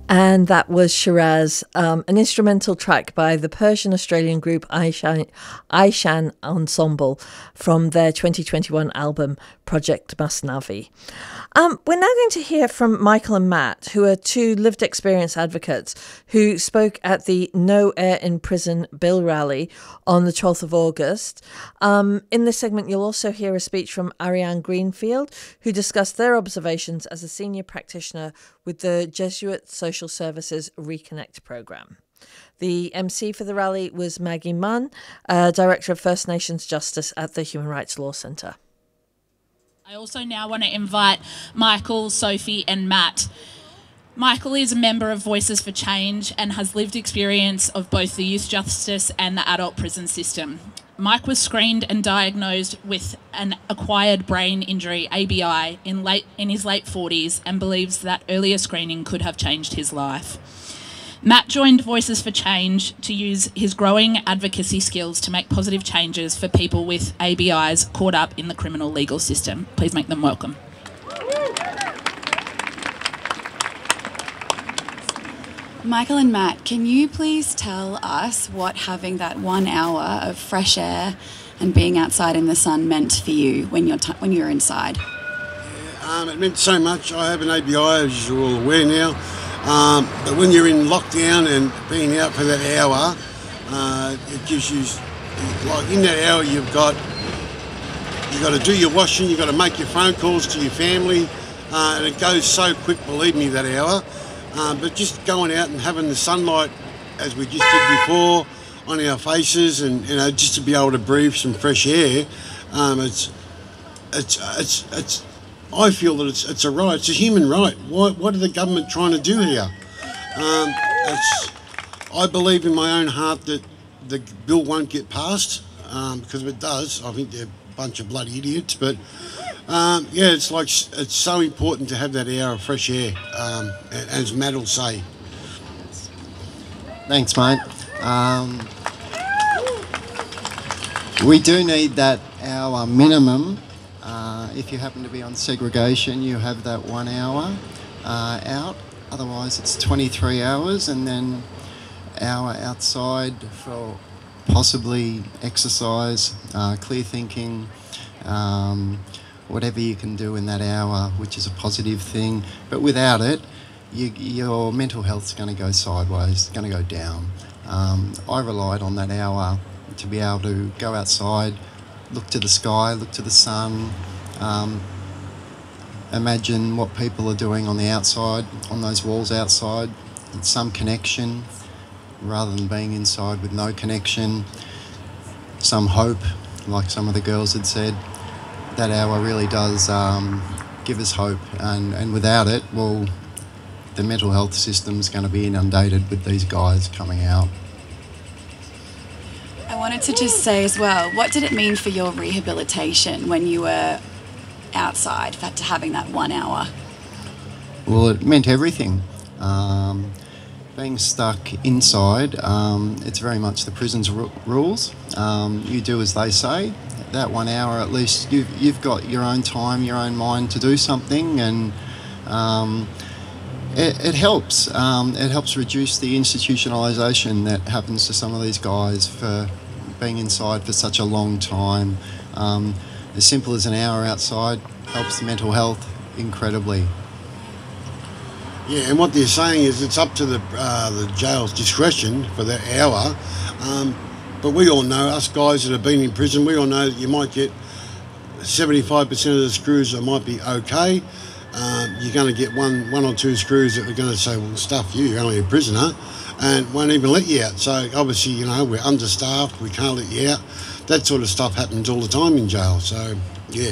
And that was Shiraz, an instrumental track by the Persian-Australian group Aishan Ensemble from their 2021 album Project Masnavi. We're now going to hear from Michael and Matt, who are two lived experience advocates who spoke at the No Air in Prison Bill rally on the 12th of August. In this segment, you'll also hear a speech from Ariane Greenfield, who discussed their observations as a senior practitioner with the Jesuit Social Services Reconnect programme. The MC for the rally was Maggie Munn, Director of First Nations Justice at the Human Rights Law Centre. I also now want to invite Michael, Sophie and Matt. Michael is a member of Voices for Change and has lived experience of both the youth justice and the adult prison system. Mike was screened and diagnosed with an acquired brain injury, ABI, in his late 40s and believes that earlier screening could have changed his life. Matt joined Voices for Change to use his growing advocacy skills to make positive changes for people with ABIs caught up in the criminal legal system. Please make them welcome. Michael and Matt, can you please tell us what having that 1 hour of fresh air and being outside in the sun meant for you when you're inside? It meant so much. I have an ABI, as you're all aware now. But when you're in lockdown and being out for that hour, it gives you, like in that hour you've got to do your washing, you've got to make your phone calls to your family, and it goes so quick, believe me, that hour. But just going out and having the sunlight, as we just did before, on our faces, and just to be able to breathe some fresh air, it's I feel that it's a right, it's a human right. What are the government trying to do here? I believe in my own heart that the bill won't get passed, because if it does, I think they're a bunch of bloody idiots. But it's so important to have that hour of fresh air, as Matt will say. Thanks, mate. We do need that hour minimum. If you happen to be on segregation, you have that 1 hour out. Otherwise, it's 23 hours and then hour outside for possibly exercise, clear thinking, whatever you can do in that hour, which is a positive thing. But without it, your mental health's going to go sideways, going to go down. I relied on that hour to be able to go outside, look to the sky, look to the sun, imagine what people are doing on the outside, on those walls outside, and some connection rather than being inside with no connection, some hope, like some of the girls had said. That hour really does give us hope, and without it, well, the mental health system's going to be inundated with these guys coming out. I wanted to just say as well, what did it mean for your rehabilitation when you were outside for having that 1 hour? Well, it meant everything. Being stuck inside, it's very much the prison's rules. You do as they say. That 1 hour, at least, you've got your own time, your own mind to do something, and it helps. It helps reduce the institutionalisation that happens to some of these guys for being inside for such a long time. As simple as an hour outside helps the mental health incredibly. Yeah, and what they're saying is it's up to the jail's discretion for that hour. But we all know, us guys that have been in prison, we all know that you might get 75% of the screws that might be okay. You're going to get one or two screws that are going to say, well, stuff you, you're only a prisoner, and won't even let you out. So obviously, we're understaffed, we can't let you out. That sort of stuff happens all the time in jail, so yeah.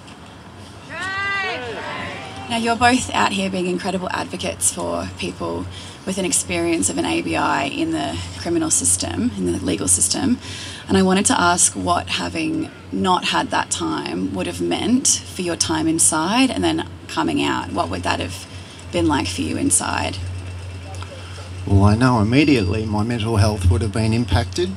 Now, you're both out here being incredible advocates for people with an experience of an ABI in the criminal system, in the legal system. And I wanted to ask what having not had that time would have meant for your time inside and then coming out. What would that have been like for you inside? Well, I know immediately my mental health would have been impacted.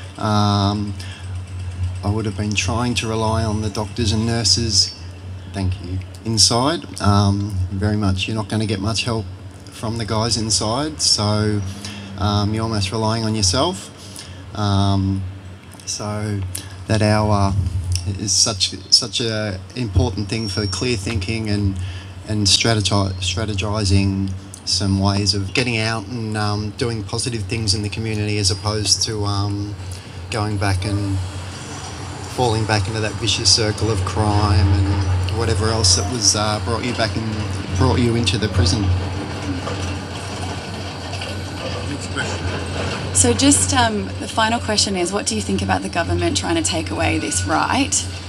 I would have been trying to rely on the doctors and nurses, thank you, inside. Very much, you're not going to get much help from the guys inside, so you're almost relying on yourself. So that hour is such a important thing for clear thinking and strategizing some ways of getting out and doing positive things in the community, as opposed to going back and falling back into that vicious circle of crime and whatever else that was brought you into the prison. Next question. So just the final question is, what do you think about the government trying to take away this right